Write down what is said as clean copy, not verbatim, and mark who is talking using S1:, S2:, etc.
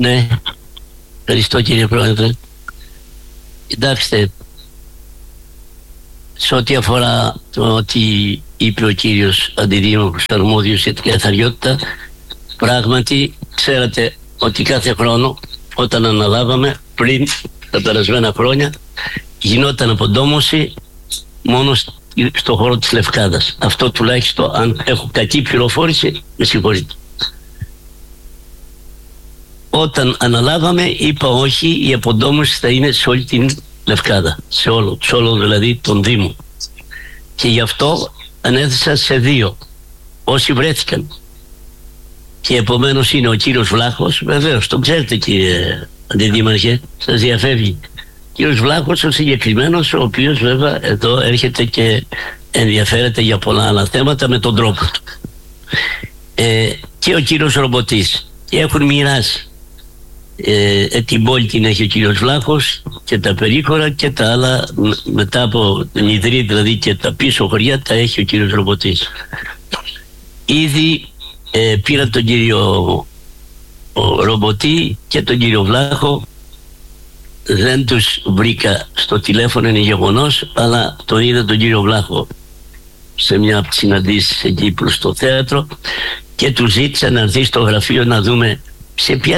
S1: Ναι, ευχαριστώ κύριε Πρόεδρε. Κοιτάξτε, σε ό,τι αφορά το ότι είπε ο κύριος Αντιδήμαρχος αρμόδιος για την καθαριότητα, πράγματι ξέρετε ότι κάθε χρόνο όταν αναλάβαμε πριν τα περασμένα χρόνια γινόταν αποντόμωση μόνο στο χώρο της Λευκάδας. Αυτό τουλάχιστον, αν έχω κακή πληροφόρηση, με συγχωρείτε. Όταν αναλάβαμε είπα όχι, η αποντόμωση θα είναι σε όλη την Λευκάδα, σε όλο δηλαδή τον Δήμο, και γι' αυτό ανέθεσα σε 2 όσοι βρέθηκαν, και επομένως είναι ο κύριος Βλάχος, βεβαίως τον ξέρετε κύριε Αντιδήμαρχε, σας διαφεύγει, κύριος Βλάχος ο συγκεκριμένος, ο οποίος βέβαια εδώ έρχεται και ενδιαφέρεται για πολλά άλλα θέματα με τον τρόπο του, και ο κύριος Ρομποτής, και έχουν μοιράσει την πόλη την έχει ο κύριος Βλάχος και τα περίχωρα, και τα άλλα μετά από την Ιδρύ δηλαδή και τα πίσω χωριά τα έχει ο κύριος Ρομποτής. Ήδη πήρα τον κύριο Ρομποτή και τον κύριο Βλάχο, δεν τους βρήκα στο τηλέφωνο, είναι γεγονός, αλλά τον είδα τον κύριο Βλάχο σε μια από τις συναντήσεις εκεί προς το θέατρο και του ζήτησα να έρθει στο γραφείο να δούμε σε ποια